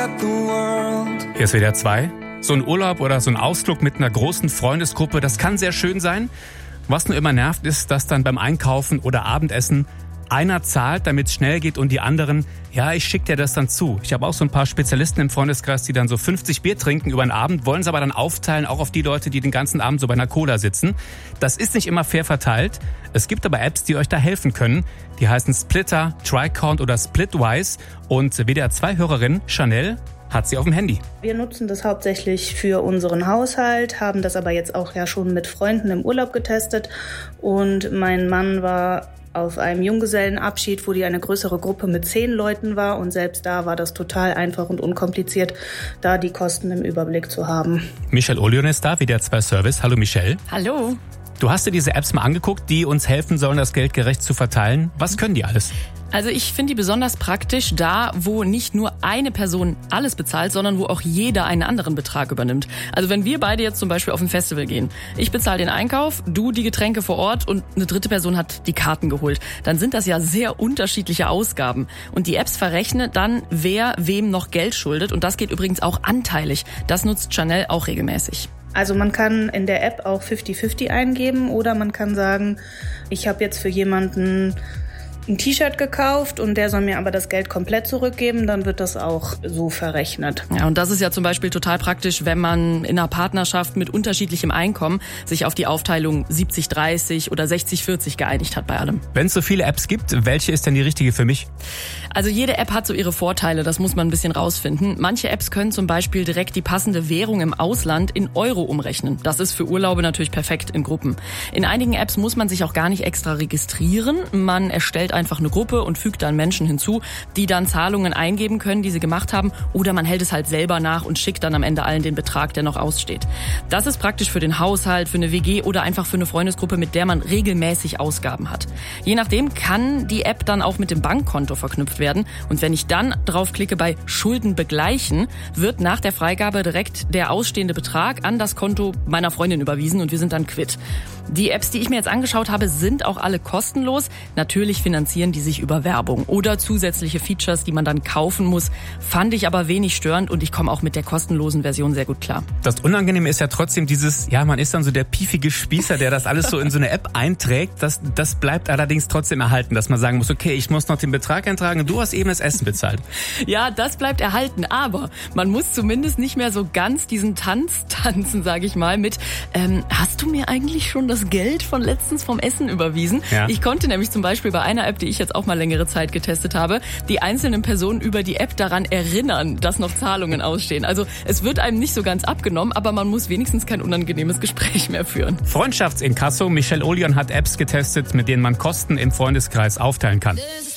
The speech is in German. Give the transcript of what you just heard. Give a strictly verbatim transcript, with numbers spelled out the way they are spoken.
Hier ist W D R zwei. So ein Urlaub oder so ein Ausflug mit einer großen Freundesgruppe, das kann sehr schön sein. Was nur immer nervt, ist, dass dann beim Einkaufen oder Abendessen einer zahlt, damit es schnell geht und die anderen, ja, ich schicke dir das dann zu. Ich habe auch so ein paar Spezialisten im Freundeskreis, die dann so fünfzig Bier trinken über den Abend, wollen es aber dann aufteilen, auch auf die Leute, die den ganzen Abend so bei einer Cola sitzen. Das ist nicht immer fair verteilt. Es gibt aber Apps, die euch da helfen können. Die heißen Splitter, Tricount oder Splitwise. Und W D R zwei Hörerin Chanel hat sie auf dem Handy. Wir nutzen das hauptsächlich für unseren Haushalt, haben das aber jetzt auch ja schon mit Freunden im Urlaub getestet. Und mein Mann war auf einem Junggesellenabschied, wo die eine größere Gruppe mit zehn Leuten war. Und selbst da war das total einfach und unkompliziert, da die Kosten im Überblick zu haben. Michelle Olion ist da, W D R zwei Service. Hallo Michelle. Hallo. Du hast dir diese Apps mal angeguckt, die uns helfen sollen, das Geld gerecht zu verteilen. Was können die alles? Also ich finde die besonders praktisch da, wo nicht nur eine Person alles bezahlt, sondern wo auch jeder einen anderen Betrag übernimmt. Also wenn wir beide jetzt zum Beispiel auf ein Festival gehen, ich bezahle den Einkauf, du die Getränke vor Ort und eine dritte Person hat die Karten geholt, dann sind das ja sehr unterschiedliche Ausgaben. Und die Apps verrechnen dann, wer wem noch Geld schuldet. Und das geht übrigens auch anteilig. Das nutzt Chanel auch regelmäßig. Also man kann in der App auch fünfzig fünfzig eingeben oder man kann sagen, ich habe jetzt für jemanden ein T-Shirt gekauft und der soll mir aber das Geld komplett zurückgeben, dann wird das auch so verrechnet. Ja, und das ist ja zum Beispiel total praktisch, wenn man in einer Partnerschaft mit unterschiedlichem Einkommen sich auf die Aufteilung siebzig dreißig oder sechzig vierzig geeinigt hat bei allem. Wenn es so viele Apps gibt, welche ist denn die richtige für mich? Also jede App hat so ihre Vorteile, das muss man ein bisschen rausfinden. Manche Apps können zum Beispiel direkt die passende Währung im Ausland in Euro umrechnen. Das ist für Urlaube natürlich perfekt in Gruppen. In einigen Apps muss man sich auch gar nicht extra registrieren. Man erstellt einfach eine Gruppe und fügt dann Menschen hinzu, die dann Zahlungen eingeben können, die sie gemacht haben, oder man hält es halt selber nach und schickt dann am Ende allen den Betrag, der noch aussteht. Das ist praktisch für den Haushalt, für eine W G oder einfach für eine Freundesgruppe, mit der man regelmäßig Ausgaben hat. Je nachdem kann die App dann auch mit dem Bankkonto verknüpft werden und wenn ich dann draufklicke bei Schulden begleichen, wird nach der Freigabe direkt der ausstehende Betrag an das Konto meiner Freundin überwiesen und wir sind dann quitt. Die Apps, die ich mir jetzt angeschaut habe, sind auch alle kostenlos. Natürlich finanzieren die sich über Werbung oder zusätzliche Features, die man dann kaufen muss. Fand ich aber wenig störend und ich komme auch mit der kostenlosen Version sehr gut klar. Das Unangenehme ist ja trotzdem dieses, ja, man ist dann so der piefige Spießer, der das alles so in so eine App einträgt. Das, das bleibt allerdings trotzdem erhalten, dass man sagen muss, okay, ich muss noch den Betrag eintragen, du hast eben das Essen bezahlt. Ja, das bleibt erhalten, aber man muss zumindest nicht mehr so ganz diesen Tanz tanzen, sage ich mal, mit, ähm, hast du mir eigentlich schon das Geld von letztens vom Essen überwiesen? Ja. Ich konnte nämlich zum Beispiel bei einer App, die ich jetzt auch mal längere Zeit getestet habe, die einzelnen Personen über die App daran erinnern, dass noch Zahlungen ausstehen. Also es wird einem nicht so ganz abgenommen, aber man muss wenigstens kein unangenehmes Gespräch mehr führen. Freundschaftsinkasso. Michelle Olion hat Apps getestet, mit denen man Kosten im Freundeskreis aufteilen kann.